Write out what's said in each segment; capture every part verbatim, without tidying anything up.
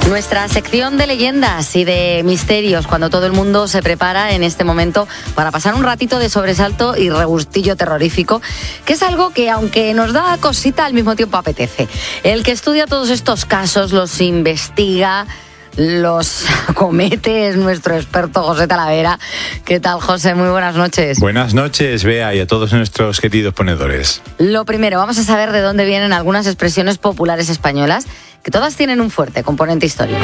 Nuestra sección de leyendas y de misterios, cuando todo el mundo se prepara en este momento para pasar un ratito de sobresalto y regustillo terrorífico, que es algo que, aunque nos da cosita, al mismo tiempo apetece. El que estudia todos estos casos, los investiga, los acomete, es nuestro experto José Talavera. ¿Qué tal, José? Muy buenas noches. Buenas noches, Bea, y a todos nuestros queridos ponedores. Lo primero, vamos a saber de dónde vienen algunas expresiones populares españolas, que todas tienen un fuerte componente histórico.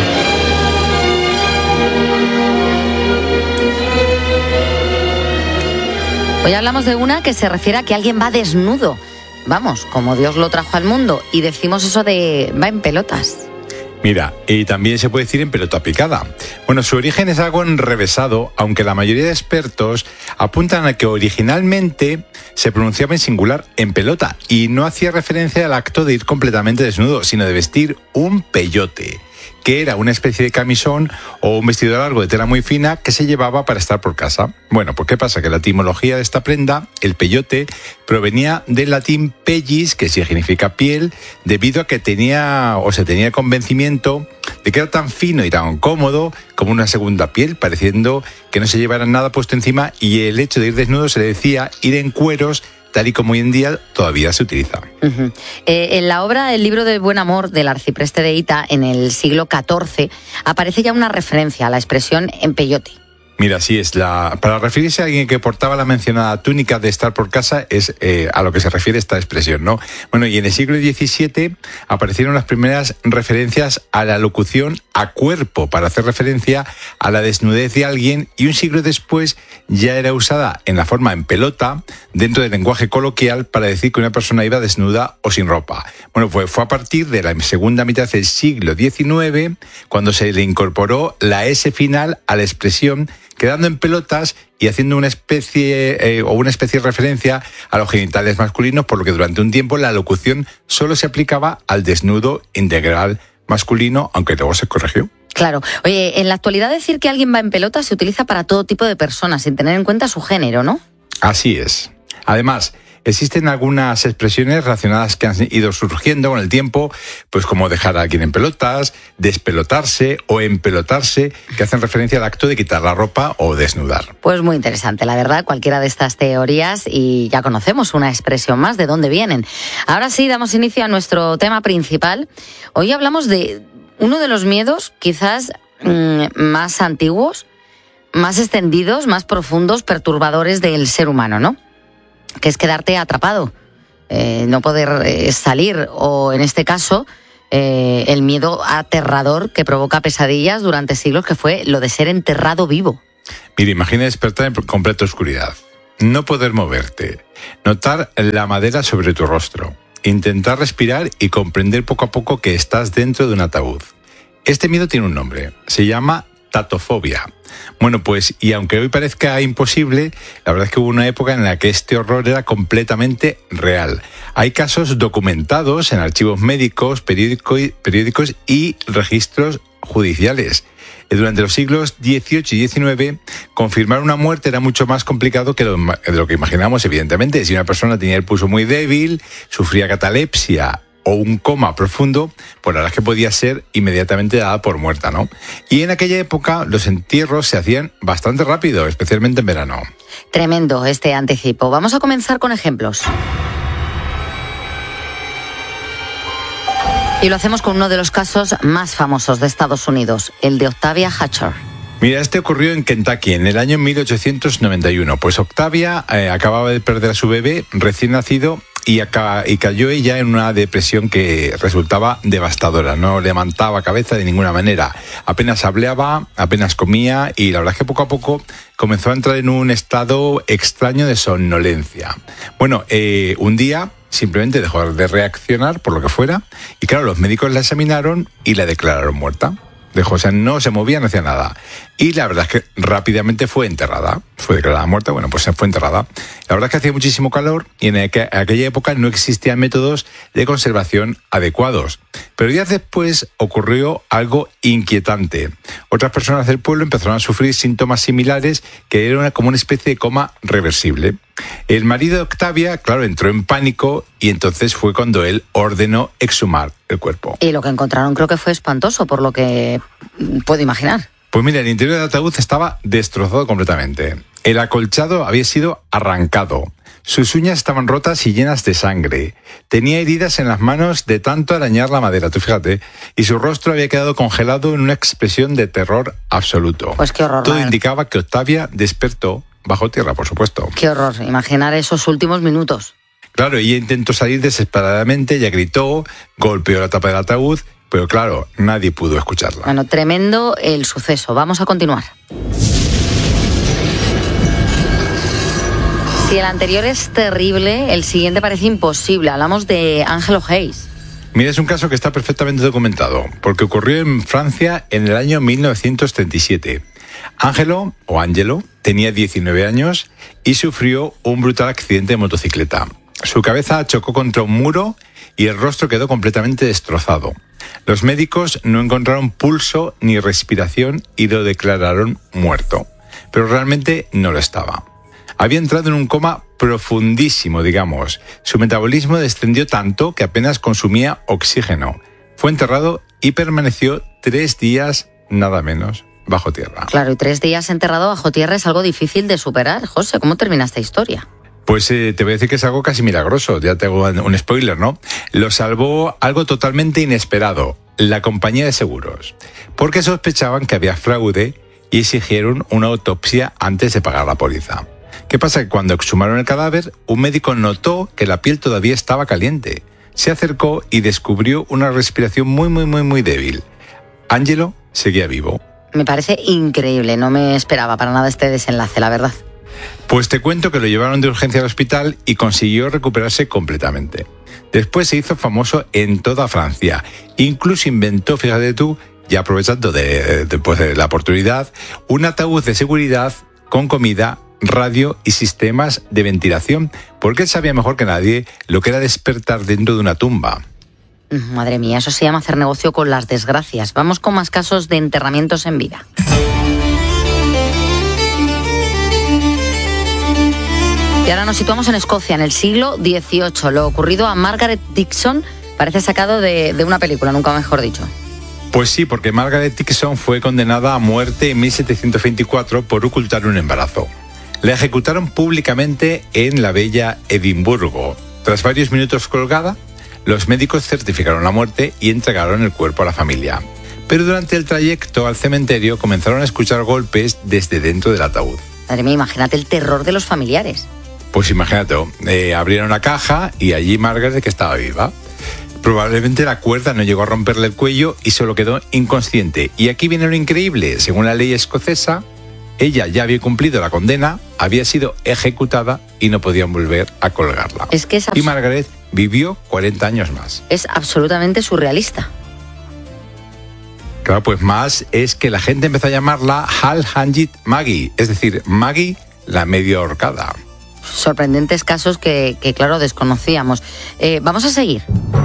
Hoy hablamos de una que se refiere a que alguien va desnudo. Vamos, como Dios lo trajo al mundo, y decimos eso de va en pelotas. Mira, y también se puede decir en pelota picada. Bueno, su origen es algo enrevesado, aunque la mayoría de expertos apuntan a que originalmente se pronunciaba en singular en pelota y no hacía referencia al acto de ir completamente desnudo, sino de vestir un peyote, que era una especie de camisón o un vestido largo de tela muy fina que se llevaba para estar por casa. Bueno, pues ¿qué pasa? Que la etimología de esta prenda, el peyote, provenía del latín pellis, que significa piel, debido a que tenía o se tenía convencimiento de que era tan fino y tan cómodo como una segunda piel, pareciendo que no se llevara nada puesto encima, y el hecho de ir desnudo se le decía ir en cueros, tal y como hoy en día todavía se utiliza. Uh-huh. Eh, en la obra El libro del buen amor del arcipreste de Hita, en el siglo catorce, aparece ya una referencia a la expresión en peyote. Mira, así es. La, para referirse a alguien que portaba la mencionada túnica de estar por casa es eh, a lo que se refiere esta expresión, ¿no? Bueno, y en el siglo diecisiete aparecieron las primeras referencias a la locución a cuerpo, para hacer referencia a la desnudez de alguien, y un siglo después ya era usada en la forma en pelota, dentro del lenguaje coloquial, para decir que una persona iba desnuda o sin ropa. Bueno, pues fue a partir de la segunda mitad del siglo diecinueve cuando se le incorporó la S final a la expresión, quedando en pelotas y haciendo una especie eh, o una especie de referencia a los genitales masculinos, por lo que durante un tiempo la locución solo se aplicaba al desnudo integral masculino, aunque luego se corrigió. Claro. Oye, en la actualidad decir que alguien va en pelotas se utiliza para todo tipo de personas, sin tener en cuenta su género, ¿no? Así es. Además, existen algunas expresiones relacionadas que han ido surgiendo con el tiempo, pues como dejar a alguien en pelotas, despelotarse o empelotarse, que hacen referencia al acto de quitar la ropa o desnudar. Pues muy interesante, la verdad, cualquiera de estas teorías, y ya conocemos una expresión más de dónde vienen. Ahora sí, damos inicio a nuestro tema principal. Hoy hablamos de uno de los miedos quizás mmm, más antiguos, más extendidos, más profundos, perturbadores del ser humano, ¿no? Que es quedarte atrapado, eh, no poder eh, salir, o en este caso, eh, el miedo aterrador que provoca pesadillas durante siglos, que fue lo de ser enterrado vivo. Mira, imagina despertar en completa oscuridad, no poder moverte, notar la madera sobre tu rostro, intentar respirar y comprender poco a poco que estás dentro de un ataúd. Este miedo tiene un nombre, se llama tatofobia. Bueno, pues, y aunque hoy parezca imposible, la verdad es que hubo una época en la que este horror era completamente real. Hay casos documentados en archivos médicos, periódico, periódicos y registros judiciales. Durante los siglos dieciocho y diecinueve, confirmar una muerte era mucho más complicado que lo, de lo que imaginamos, evidentemente. Si una persona tenía el pulso muy débil, sufría catalepsia o un coma profundo, pues la verdad es que podía ser inmediatamente dada por muerta, ¿no? Y en aquella época los entierros se hacían bastante rápido, especialmente en verano. Tremendo este anticipo. Vamos a comenzar con ejemplos. Y lo hacemos con uno de los casos más famosos de Estados Unidos, el de Octavia Hatcher. Mira, este ocurrió en Kentucky en el año mil ochocientos noventa y uno. Pues Octavia eh, acababa de perder a su bebé recién nacido y, acá, y cayó ella en una depresión que resultaba devastadora. No levantaba cabeza de ninguna manera. Apenas hablaba, apenas comía, y la verdad es que poco a poco comenzó a entrar en un estado extraño de somnolencia. Bueno, eh, un día simplemente dejó de reaccionar por lo que fuera, y claro, los médicos la examinaron y la declararon muerta. Dejó, o sea, no se movía, no hacía nada. Y la verdad es que rápidamente fue enterrada. Fue declarada muerta, bueno, pues se fue enterrada. La verdad es que hacía muchísimo calor y en aquella época no existían métodos de conservación adecuados. Pero días después ocurrió algo inquietante. Otras personas del pueblo empezaron a sufrir síntomas similares, que eran como una especie de coma reversible. El marido de Octavia, claro, entró en pánico y entonces fue cuando él ordenó exhumar el cuerpo. Y lo que encontraron creo que fue espantoso, por lo que puedo imaginar. Pues mira, el interior del ataúd estaba destrozado completamente. El acolchado había sido arrancado. Sus uñas estaban rotas y llenas de sangre. Tenía heridas en las manos de tanto arañar la madera, tú fíjate. Y su rostro había quedado congelado en una expresión de terror absoluto. Pues qué horror. Todo indicaba que Octavia despertó bajo tierra, por supuesto. Qué horror, imaginar esos últimos minutos. Claro, ella intentó salir desesperadamente, ella gritó, golpeó la tapa del ataúd, pero claro, nadie pudo escucharla. Bueno, tremendo el suceso. Vamos a continuar. Si el anterior es terrible, el siguiente parece imposible. Hablamos de Ángelo Hayes. Mira, es un caso que está perfectamente documentado, porque ocurrió en Francia en el año mil novecientos treinta y siete. Ángelo, o Ángelo, tenía diecinueve años y sufrió un brutal accidente de motocicleta. Su cabeza chocó contra un muro y el rostro quedó completamente destrozado. Los médicos no encontraron pulso ni respiración y lo declararon muerto, pero realmente no lo estaba. Había entrado en un coma profundísimo, digamos. Su metabolismo descendió tanto que apenas consumía oxígeno. Fue enterrado y permaneció tres días, nada menos, bajo tierra. Claro, y tres días enterrado bajo tierra es algo difícil de superar. José, ¿cómo termina esta historia? Pues eh, te voy a decir que es algo casi milagroso, ya te hago un spoiler, ¿no? Lo salvó algo totalmente inesperado, la compañía de seguros, porque sospechaban que había fraude y exigieron una autopsia antes de pagar la póliza. ¿Qué pasa? Que cuando exhumaron el cadáver, un médico notó que la piel todavía estaba caliente. Se acercó y descubrió una respiración muy, muy, muy, muy débil. Ángelo seguía vivo. Me parece increíble, no me esperaba para nada este desenlace, la verdad. Pues te cuento que lo llevaron de urgencia al hospital y consiguió recuperarse completamente. Después se hizo famoso en toda Francia. Incluso inventó, fíjate tú, ya aprovechando de, de, pues de la oportunidad, un ataúd de seguridad con comida, radio y sistemas de ventilación, porque él sabía mejor que nadie lo que era despertar dentro de una tumba. Madre mía, eso se llama hacer negocio con las desgracias. Vamos con más casos de enterramientos en vida. Y ahora nos situamos en Escocia, en el siglo dieciocho. Lo ocurrido a Margaret Dixon parece sacado de, de una película, nunca mejor dicho. Pues sí, porque Margaret Dixon fue condenada a muerte en mil setecientos veinticuatro por ocultar un embarazo. La ejecutaron públicamente en la bella Edimburgo. Tras varios minutos colgada, los médicos certificaron la muerte y entregaron el cuerpo a la familia. Pero durante el trayecto al cementerio comenzaron a escuchar golpes desde dentro del ataúd. Madre mía, imagínate el terror de los familiares. Pues imagínate, eh, abrieron la caja y allí Margaret, que estaba viva. Probablemente la cuerda no llegó a romperle el cuello y solo quedó inconsciente. Y aquí viene lo increíble. Según la ley escocesa, ella ya había cumplido la condena, había sido ejecutada y no podían volver a colgarla. Es que es abs- y Margaret vivió cuarenta años más. Es absolutamente surrealista. Claro, pues más es que la gente empezó a llamarla Hal Hangit Maggie, es decir, Maggie la medio ahorcada. Sorprendentes casos que, que claro, desconocíamos. Eh, vamos a seguir.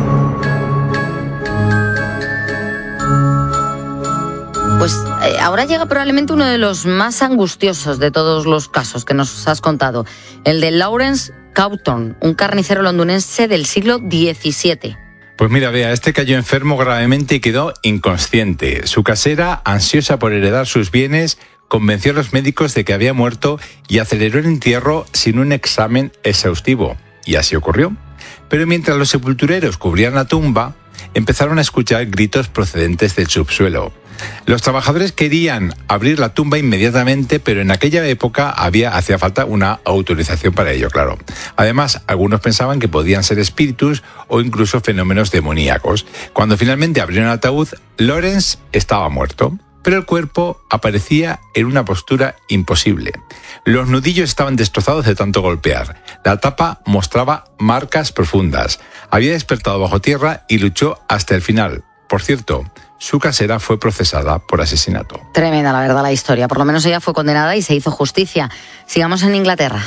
Pues eh, ahora llega probablemente uno de los más angustiosos de todos los casos que nos has contado. El de Lawrence Cawthorne, un carnicero londinense del siglo diecisiete. Pues mira, vea, este cayó enfermo gravemente y quedó inconsciente. Su casera, ansiosa por heredar sus bienes, convenció a los médicos de que había muerto y aceleró el entierro sin un examen exhaustivo. Y así ocurrió. Pero mientras los sepultureros cubrían la tumba, empezaron a escuchar gritos procedentes del subsuelo. Los trabajadores querían abrir la tumba inmediatamente, pero en aquella época había, hacía falta una autorización para ello, claro. Además, algunos pensaban que podían ser espíritus o incluso fenómenos demoníacos. Cuando finalmente abrieron el ataúd, Lawrence estaba muerto, pero el cuerpo aparecía en una postura imposible. Los nudillos estaban destrozados de tanto golpear. La tapa mostraba marcas profundas. Había despertado bajo tierra y luchó hasta el final. Por cierto, su casera fue procesada por asesinato. Tremenda, la verdad, la historia. Por lo menos ella fue condenada y se hizo justicia. Sigamos en Inglaterra.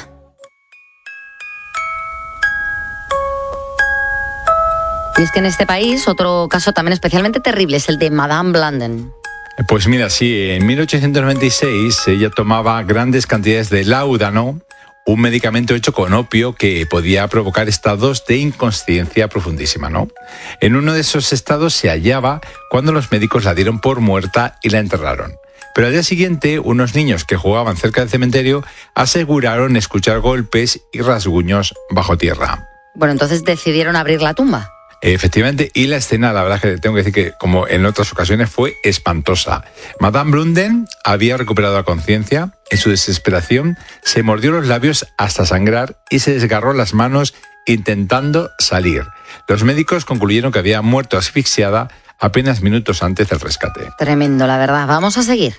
Y es que en este país otro caso también especialmente terrible es el de Madame Blandon. Pues mira, sí, en mil ochocientos noventa y seis ella tomaba grandes cantidades de láudano, un medicamento hecho con opio que podía provocar estados de inconsciencia profundísima, ¿no? En uno de esos estados se hallaba cuando los médicos la dieron por muerta y la enterraron. Pero al día siguiente, unos niños que jugaban cerca del cementerio aseguraron escuchar golpes y rasguños bajo tierra. Bueno, entonces decidieron abrir la tumba. Efectivamente, y la escena, la verdad es que tengo que decir que, como en otras ocasiones, fue espantosa. Madame Blunden había recuperado la conciencia. En su desesperación, se mordió los labios hasta sangrar y se desgarró las manos intentando salir. Los médicos concluyeron que había muerto asfixiada apenas minutos antes del rescate. Tremendo, la verdad. Vamos a seguir.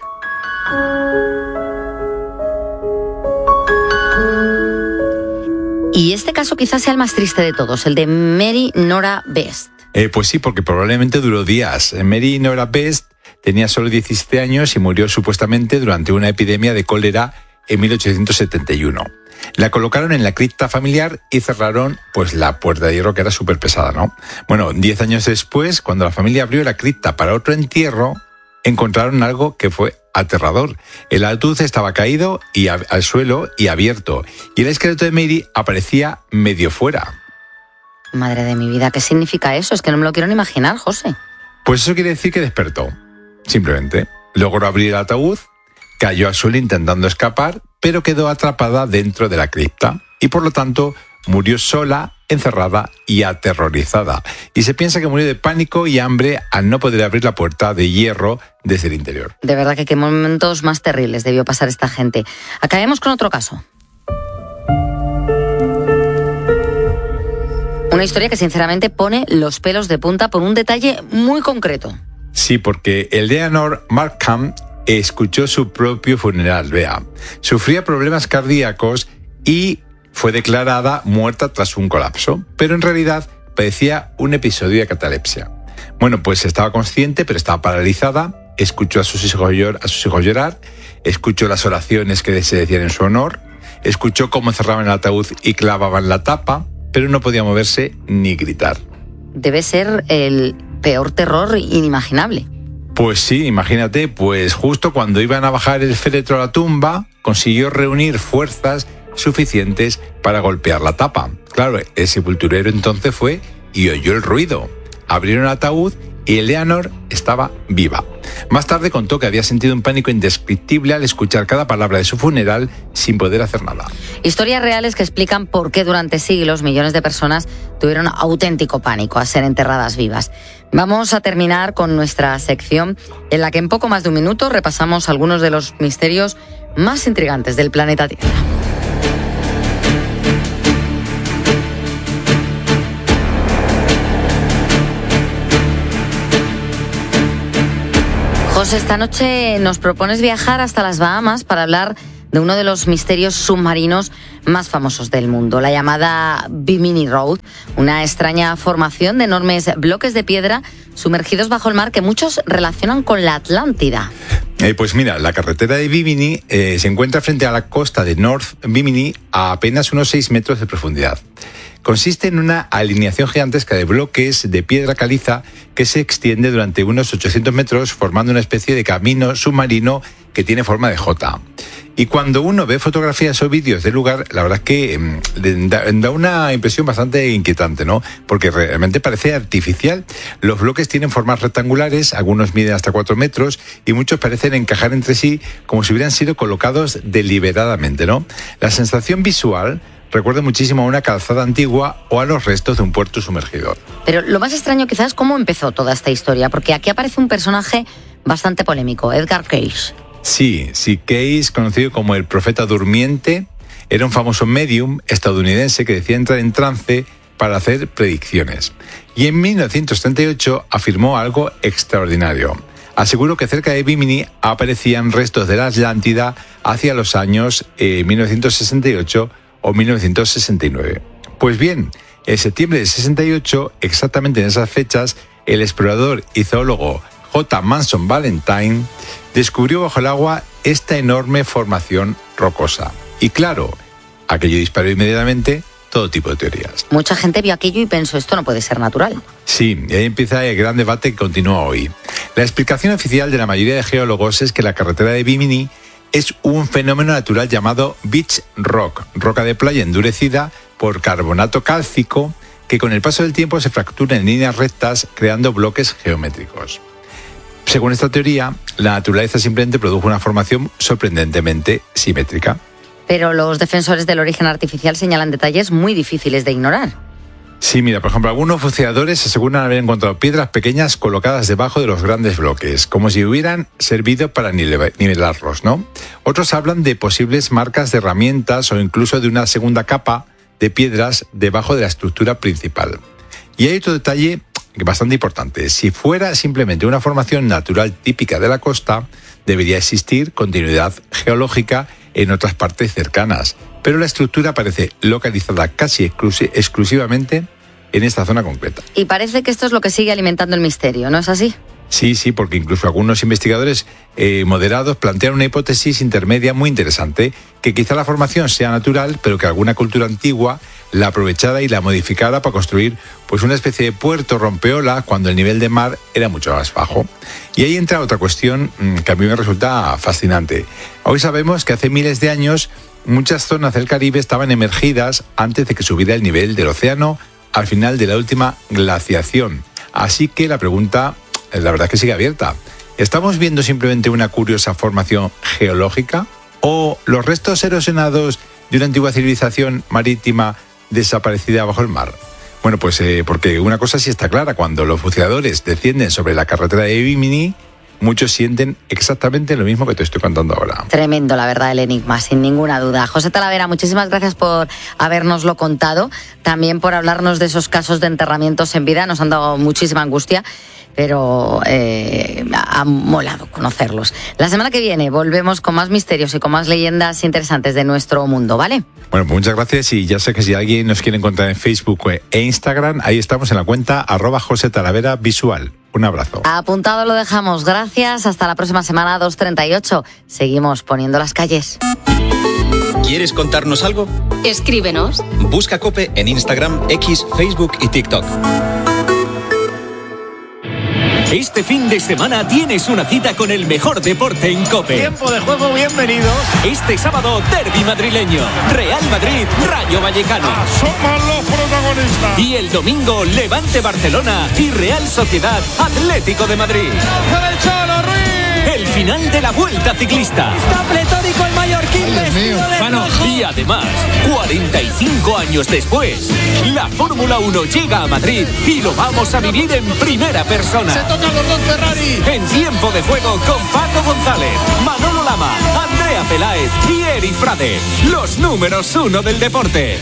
Y este caso quizás sea el más triste de todos, el de Mary Nora Best. Eh, pues sí, porque probablemente duró días. Mary Nora Best tenía solo diecisiete años y murió supuestamente durante una epidemia de cólera en mil ochocientos setenta y uno. La colocaron en la cripta familiar y cerraron pues la puerta de hierro, que era súper pesada, ¿no? Bueno, diez años después, cuando la familia abrió la cripta para otro entierro, encontraron algo que fue aterrador. El ataúd estaba caído y a, al suelo y abierto, y el esqueleto de Mary aparecía medio fuera. Madre de mi vida, ¿qué significa eso? Es que no me lo quiero ni imaginar, José. Pues eso quiere decir que despertó, simplemente. Logró abrir el ataúd, cayó al suelo intentando escapar, pero quedó atrapada dentro de la cripta y por lo tanto murió sola, encerrada y aterrorizada. Y se piensa que murió de pánico y hambre al no poder abrir la puerta de hierro desde el interior. De verdad que qué momentos más terribles debió pasar esta gente. Acabemos con otro caso. Una historia que sinceramente pone los pelos de punta por un detalle muy concreto. Sí, porque Eleanor Markham escuchó su propio funeral, vea. Sufría problemas cardíacos y fue declarada muerta tras un colapso, pero en realidad padecía un episodio de catalepsia. Bueno, pues estaba consciente, pero estaba paralizada, escuchó a sus hijos, llor- a sus hijos llorar, escuchó las oraciones que se decían en su honor, escuchó cómo cerraban el ataúd y clavaban la tapa, pero no podía moverse ni gritar. Debe ser el peor terror inimaginable. Pues sí, imagínate, pues justo cuando iban a bajar el féretro a la tumba, consiguió reunir fuerzas suficientes para golpear la tapa. Claro, el sepulturero entonces fue y oyó el ruido. Abrieron el ataúd y Eleanor estaba viva. Más tarde contó que había sentido un pánico indescriptible al escuchar cada palabra de su funeral sin poder hacer nada. Historias reales que explican por qué durante siglos millones de personas tuvieron auténtico pánico a ser enterradas vivas. Vamos a terminar con nuestra sección en la que en poco más de un minuto repasamos algunos de los misterios más intrigantes del planeta Tierra. José, esta noche nos propones viajar hasta las Bahamas para hablar de uno de los misterios submarinos más famosos del mundo, la llamada Bimini Road, una extraña formación de enormes bloques de piedra sumergidos bajo el mar que muchos relacionan con la Atlántida. Eh, pues mira, la carretera de Bimini eh, se encuentra frente a la costa de North Bimini a apenas unos seis metros de profundidad. Consiste en una alineación gigantesca de bloques de piedra caliza que se extiende durante unos ochocientos metros formando una especie de camino submarino que tiene forma de J. Y cuando uno ve fotografías o vídeos del lugar, la verdad es que eh, da, da una impresión bastante inquietante, ¿no? Porque realmente parece artificial. Los bloques tienen formas rectangulares, algunos miden hasta cuatro metros y muchos parecen encajar entre sí como si hubieran sido colocados deliberadamente, ¿no? La sensación visual recuerda muchísimo a una calzada antigua o a los restos de un puerto sumergido. Pero lo más extraño quizás es cómo empezó toda esta historia, porque aquí aparece un personaje bastante polémico, Edgar Cayce. Sí, sí, Cayce, conocido como el profeta durmiente, era un famoso medium estadounidense que decía entrar en trance para hacer predicciones. Y en mil novecientos treinta y ocho afirmó algo extraordinario. Aseguró que cerca de Bimini aparecían restos de la Atlántida hacia los años eh, mil novecientos sesenta y ocho o mil novecientos sesenta y nueve. Pues bien, en septiembre de sesenta y ocho, exactamente en esas fechas, el explorador y zoólogo J. Manson Valentine descubrió bajo el agua esta enorme formación rocosa. Y claro, aquello disparó inmediatamente todo tipo de teorías. Mucha gente vio aquello y pensó, esto no puede ser natural. Sí, y ahí empieza el gran debate que continúa hoy. La explicación oficial de la mayoría de geólogos es que la carretera de Bimini es un fenómeno natural llamado beach rock, roca de playa endurecida por carbonato cálcico que con el paso del tiempo se fractura en líneas rectas creando bloques geométricos. Según esta teoría, la naturaleza simplemente produjo una formación sorprendentemente simétrica. Pero los defensores del origen artificial señalan detalles muy difíciles de ignorar. Sí, mira, por ejemplo, algunos buceadores aseguran haber encontrado piedras pequeñas colocadas debajo de los grandes bloques, como si hubieran servido para nivelarlos, ¿no? Otros hablan de posibles marcas de herramientas o incluso de una segunda capa de piedras debajo de la estructura principal. Y hay otro detalle bastante importante. Si fuera simplemente una formación natural típica de la costa, debería existir continuidad geológica en otras partes cercanas, pero la estructura parece localizada casi exclusi- exclusivamente en esta zona concreta. Y parece que esto es lo que sigue alimentando el misterio, ¿no es así? Sí, sí, porque incluso algunos investigadores eh, moderados plantean una hipótesis intermedia muy interesante, que quizá la formación sea natural, pero que alguna cultura antigua la aprovechara y la modificara para construir pues una especie de puerto rompeolas cuando el nivel de mar era mucho más bajo. Y ahí entra otra cuestión mmm, que a mí me resulta fascinante. Hoy sabemos que hace miles de años muchas zonas del Caribe estaban emergidas antes de que subiera el nivel del océano al final de la última glaciación. Así que la pregunta, la verdad es que sigue abierta. ¿Estamos viendo simplemente una curiosa formación geológica? ¿O los restos erosionados de una antigua civilización marítima desaparecida bajo el mar? Bueno, pues eh, porque una cosa sí está clara. Cuando los buceadores descienden sobre la carretera de Bimini, muchos sienten exactamente lo mismo que te estoy contando ahora. Tremendo, la verdad, el enigma, sin ninguna duda. José Talavera, muchísimas gracias por habernoslo contado, también por hablarnos de esos casos de enterramientos en vida. Nos han dado muchísima angustia, pero eh, ha molado conocerlos. La semana que viene volvemos con más misterios y con más leyendas interesantes de nuestro mundo, ¿vale? Bueno, pues muchas gracias, y ya sé que si alguien nos quiere encontrar en Facebook e Instagram, ahí estamos en la cuenta arroba José Talavera Visual. Un abrazo. Apuntado lo dejamos. Gracias. Hasta la próxima semana, dos treinta y ocho. Seguimos poniendo las calles. ¿Quieres contarnos algo? Escríbenos. Busca COPE en Instagram, X, Facebook y TikTok. Este fin de semana tienes una cita con el mejor deporte en COPE. Tiempo de juego, bienvenidos. Este sábado, derbi madrileño. Real Madrid, Rayo Vallecano. Asoman los protagonistas. Y el domingo, Levante Barcelona y Real Sociedad Atlético de Madrid. ¡Lanza del Cholo Ruiz! El final de la Vuelta Ciclista. Está pletórico el mallorquín vestido de rojo. Y además, cuarenta y cinco años después, la Fórmula uno llega a Madrid y lo vamos a vivir en primera persona. Se tocan los dos Ferrari. En tiempo de juego con Paco González, Manolo Lama, Andrea Peláez y Eri Frade, los números uno del deporte.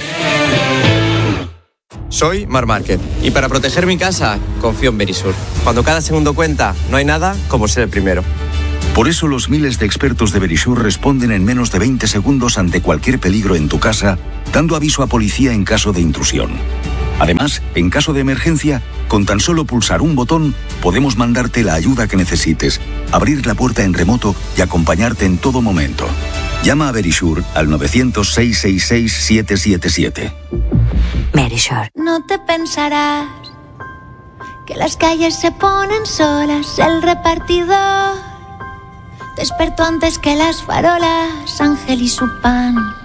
Soy Mar Márquez y para proteger mi casa confío en Verisur. Cuando cada segundo cuenta, no hay nada como ser el primero. Por eso los miles de expertos de Verisur responden en menos de veinte segundos ante cualquier peligro en tu casa, dando aviso a policía en caso de intrusión. Además, en caso de emergencia, con tan solo pulsar un botón, podemos mandarte la ayuda que necesites, abrir la puerta en remoto y acompañarte en todo momento. Llama a Verisur al novecientos, seiscientos sesenta y seis, setecientos setenta y siete. Verisur. No te pensarás que las calles se ponen solas, el repartidor despertó antes que las farolas, Ángel y su pan.